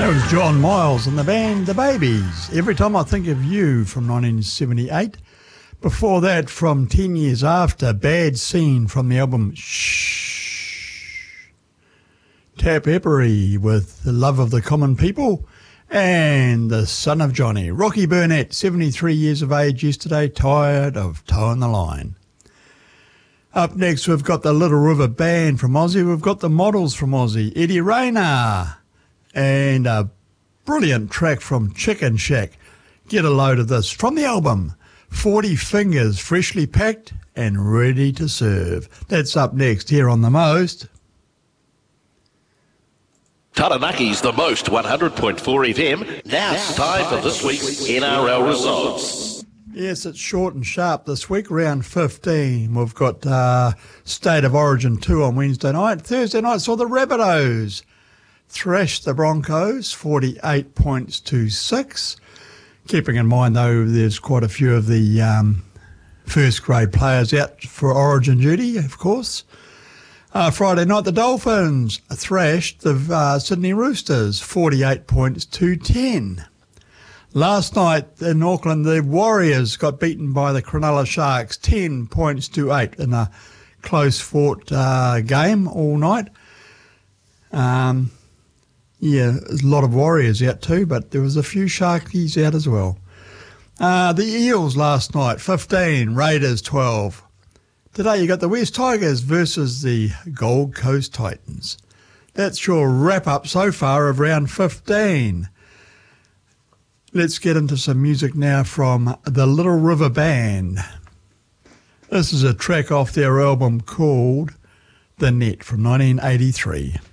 John Miles and the band The Babies. Every Time I Think of You from 1978. Before that, from 10 years after, Bad Scene from the album Shh. Tap Eppery with The Love of the Common People. And The Son of Johnny. Rocky Burnett, 73 years of age yesterday, tired of towing the line. Up next, we've got the Little River Band from Aussie. We've got the Models from Aussie. Eddie Rayner. And a brilliant track from Chicken Shack. Get a load of this from the album 40 Fingers, freshly packed and ready to serve. That's up next here on The Most. Taranaki's The Most 100.4 FM. Now it's time for this week's NRL results. Yes, it's short and sharp this week, round 15. We've got State of Origin 2 on Wednesday night. Thursday night saw the Rabbitohs thrashed the Broncos 48 points to 6. Keeping in mind, though, there's quite a few of the first grade players out for Origin duty, of course. Friday night, the Dolphins thrashed the Sydney Roosters 48 points to 10. Last night in Auckland, the Warriors got beaten by the Cronulla Sharks 10 points to 8 in a close-fought game all night. Yeah, there's a lot of Warriors out too, but there was a few Sharkies out as well. The Eels last night, 15, Raiders 12. Today you got the West Tigers versus the Gold Coast Titans. That's your wrap-up so far of round 15. Let's get into some music now from the Little River Band. This is a track off their album called The Net from 1983.